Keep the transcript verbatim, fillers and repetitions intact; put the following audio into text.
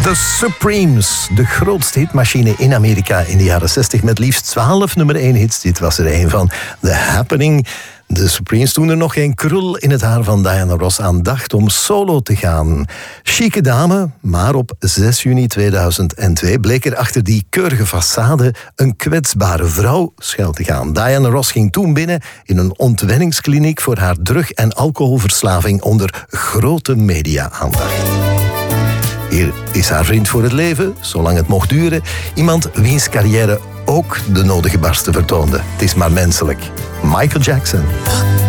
The Supremes, de grootste hitmachine in Amerika in de jaren zestig met liefst twaalf nummer één hits. Dit was er een van. The Happening. De Supremes toen er nog geen krul in het haar van Diana Ross aan dacht om solo te gaan. Chique dame, maar op zes juni tweeduizend twee bleek er achter die keurige façade een kwetsbare vrouw schuil te gaan. Diana Ross ging toen binnen in een ontwenningskliniek voor haar drug- en alcoholverslaving onder grote media-aandacht. Hier is haar vriend voor het leven, zolang het mocht duren. Iemand wiens carrière ook de nodige barsten vertoonde. Het is maar menselijk. Michael Jackson.